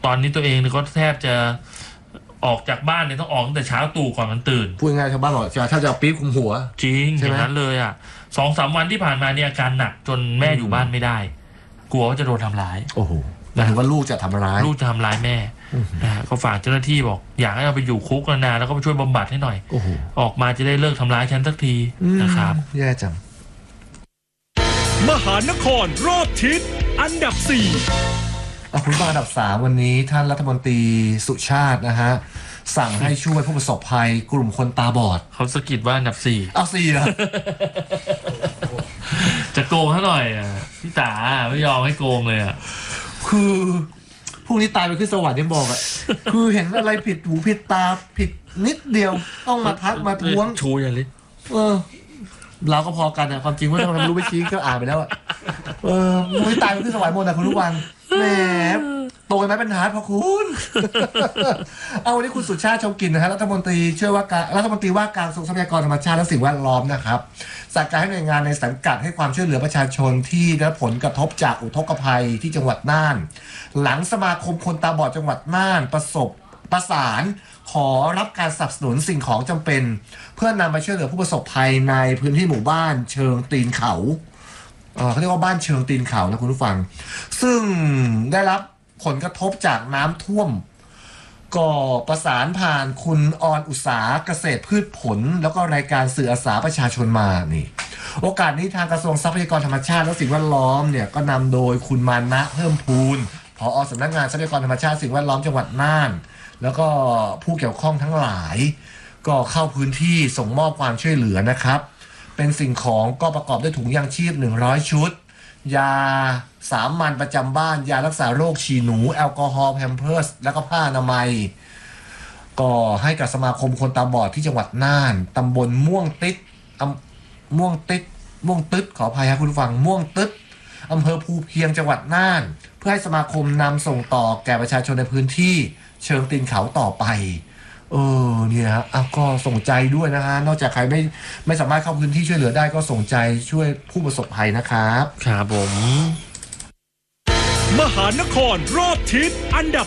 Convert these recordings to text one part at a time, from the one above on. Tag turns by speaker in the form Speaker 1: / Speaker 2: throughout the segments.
Speaker 1: ตอนนี้ตัวเองก็แทบจะออกจากบ้านเนี่ยต้องออกตั้งแต่เช้าตู่ก่อนมันตื่น
Speaker 2: พูดง่ายชาวบ้านบอกถ้าจะปี๊บคุมหัว
Speaker 1: จริงอย่างนั้นเลยอ่ะ 2-3 วันที่ผ่านมาเนี่ยอาการหนักจนแม่อยู่บ้านไม่ได้กลัวว่าจะโดนทำร้าย
Speaker 2: โอ้โหหมายถึงว่าลูกจะทำร้าย
Speaker 1: แม่ก็ฝากเจ้าหน้าที่บอกอยากให้เราไปอยู่คุกนานๆแล้วก็ไปช่วยบำบัดให้หน่อยออกมาจะได้เลิกทำร้ายฉันสักทีนะครับ
Speaker 2: แย่จัง
Speaker 3: มหานครรอบทิศอันดับ4
Speaker 2: คุณบ้านอันดับ3วันนี้ท่านรัฐมนตรีสุชาตินะฮะสั่งให้ช่วยผู้ประสบภัยกลุ่มคนตาบอด
Speaker 1: เขาสะกิดว่าอันดับ4
Speaker 2: เอา4เหรอ
Speaker 1: จะโกงเขาหน่อยพี่ตาไม่ยอมให้โกงเลย
Speaker 2: คือพวกนี้ตายไปขึ้นสวรรค์ยังบอกคือเห็นอะไรผิดหูผิดตาผิดนิดเดียวต้องมาทักมาท้วง
Speaker 1: ชูอย่างนี้
Speaker 2: เราก็พอกันความจริงว่าเราไม่รู้ไปชี้ก็อ่านไปแล้วไม่ตายไปขึ้นสวรรค์หมดคุณทุกวันแหมโตกันไหมเป็นหาพอคุณเอาวันนี้คุณสุชาติชมกลิ่นนะฮะรัฐมนตรีว่าการทรัพยากรธรรมชาติและสิ่งแวดล้อมนะครับสั่งการให้หน่วยงานในสังกัดให้ความช่วยเหลือประชาชนที่ได้รับผลกระทบจากอุทกภัยที่จังหวัดน่านหลังสมาคมคนตาบอดจังหวัดน่านประสานขอรับการสนับสนุนสิ่งของจำเป็นเพื่อนำไปช่วยเหลือผู้ประสบภัยในพื้นที่หมู่บ้านเชิงตีนเขาเขาเรียกว่าบ้านเชิงตีนเขานะคุณผู้ฟังซึ่งได้รับผลกระทบจากน้ำท่วมก็ประสานผ่านคุณออนอุตสาเกษตรพืชผลแล้วก็รายการสื่ออาสาประชาชนมานี่โอกาสนี้ทางกระทรวงทรัพยากรธรรมชาติและสิ่งแวดล้อมเนี่ยก็นำโดยคุณมานะเพิ่มพูนผอ.สำนักงานทรัพยากรธรรมชาติสิ่งแวดล้อมจังหวัดน่านแล้วก็ผู้เกี่ยวข้องทั้งหลายก็เข้าพื้นที่ส่งมอบความช่วยเหลือนะครับเป็นสิ่งของก็ประกอบด้วยถุงยางชีพ100ชุดยาสามัญประจำบ้านยารักษาโรคฉี่หนูแอลกอฮอล์แพมเพิร์สแล้วก็ผ้าอนามัยก็ให้กับสมาคมคนตาบอดที่จังหวัดน่านตำบลม่วงตึ๊ดขออภัยครับคุณผู้ฟังม่วงตึ๊ดอำเภอภูเพียงจังหวัดน่านเพื่อให้สมาคมนำส่งต่อแก่ประชาชนในพื้นที่เชิงตีนเขาต่อไปเนี่ยฮะก็ส่งใจด้วยนะฮะนอกจากใครไม่สามารถเข้าพื้นที่ช่วยเหลือได้ก็ส่งใจช่วยผู้ประสบภัยนะครับ
Speaker 1: ครับผม
Speaker 3: มหานครรอบทิศอันดับ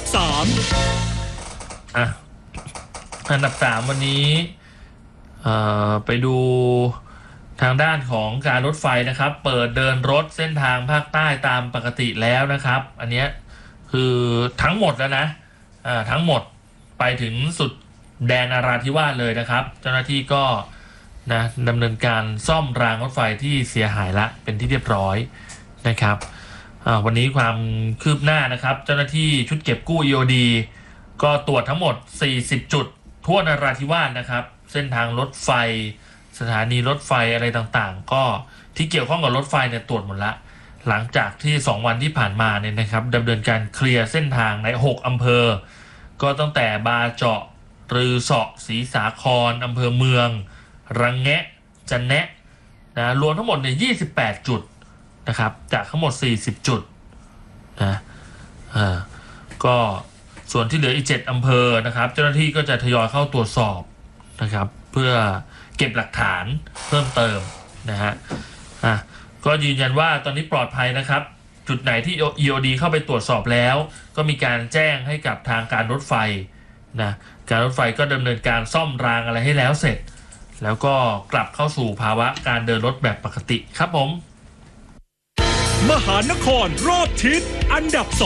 Speaker 1: 3อันดับ3วันนี้ไปดูทางด้านของการรถไฟนะครับเปิดเดินรถเส้นทางภาคใต้ตามปกติแล้วนะครับอันนี้คือทั้งหมดแล้วนะทั้งหมดไปถึงสุดแดนนราธิวาสเลยนะครับเจ้าหน้าที่ก็นะดำเนินการซ่อมรางรถไฟที่เสียหายละเป็นที่เรียบร้อยนะครับวันนี้ความคืบหน้านะครับเจ้าหน้าที่ชุดเก็บกู้ EOD ก็ตรวจทั้งหมด40จุดทั่วนราธิวาสนะครับเส้นทางรถไฟสถานีรถไฟอะไรต่างๆก็ที่เกี่ยวข้องกับรถไฟเนี่ยตรวจหมดละหลังจากที่2วันที่ผ่านมาเนี่ยนะครับดำเนินการเคลียร์เส้นทางใน6อำเภอก็ตั้งแต่บาเจาะรือเสาะศรีสาครอำเภอเมืองระแงะจันแนะนะรวมทั้งหมดเนี่ย28จุดนะครับจากทั้งหมด40จุดนะก็ส่วนที่เหลืออีก7อำเภอนะครับเจ้าหน้าที่ก็จะทยอยเข้าตรวจสอบนะครับเพื่อเก็บหลักฐานเพิ่มเติมนะฮะก็ยืนยันว่าตอนนี้ปลอดภัยนะครับจุดไหนที่ EOD เข้าไปตรวจสอบแล้วก็มีการแจ้งให้กับทางการรถไฟนะการรถไฟก็ดำเนินการซ่อมรางอะไรให้แล้วเสร็จแล้วก็กลับเข้าสู่ภาวะการเดินรถแบบปกติครับผม
Speaker 3: มหานครรอบทิศอันดับ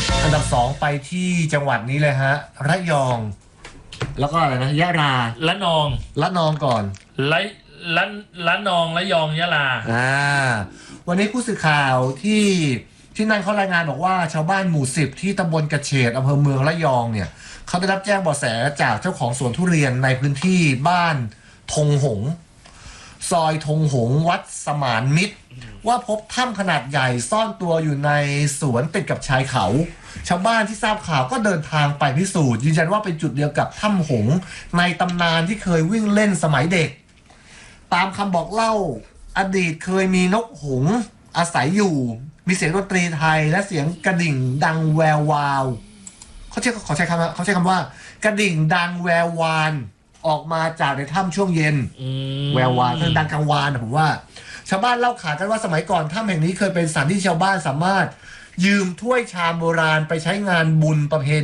Speaker 2: 2ไปที่จังหวัดนี้เลยฮะระยองแล้วก็อะไรนะยะลา
Speaker 1: ละนอง
Speaker 2: ก่อน
Speaker 1: ละนองระยองยะลา
Speaker 2: วันนี้ผู้สื่อข่าวที่นั่นเขารายงานบอกว่าชาวบ้านหมู่10ที่ตำบลกระเฉดอำเภอเมืองระยองเนี่ยเขาได้รับแจ้งเบาะแสจากเจ้าของสวนทุเรียนในพื้นที่บ้านธงหงซอยธงหงวัดสมานมิตรว่าพบถ้ำขนาดใหญ่ซ่อนตัวอยู่ในสวนติดกับชายเขาชาวบ้านที่ทราบข่าวก็เดินทางไปพิสูจน์ยืนยันว่าเป็นจุดเดียวกับถ้ำหงในตำนานที่เคยวิ่งเล่นสมัยเด็กตามคำบอกเล่าอดีตเคยมีนกหงส์อาศัยอยู่มีเสียงดนตรีไทยและเสียงกระดิ่งดังแวววาวเขาใช้คำว่ากระดิ่งดังแวววานออกมาจากในถ้ำช่วงเย็นแวววานคือดังกลางวานผมว่าชาวบ้านเล่าขานกันว่าสมัยก่อนถ้ำแห่งนี้เคยเป็นสถานที่ชาวบ้านสามารถยืมถ้วยชามโบราณไปใช้งานบุญประเพณี